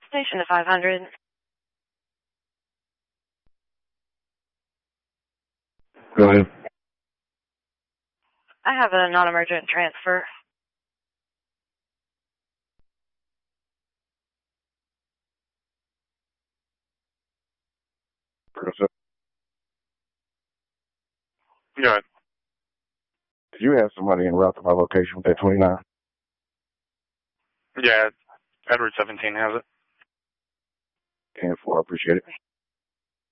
Station to 500. Go ahead. I have a non-emergent transfer. Go ahead. Did you have somebody en route to my location with that 29? Yeah, Edward 17 has it. 10-4, I appreciate it.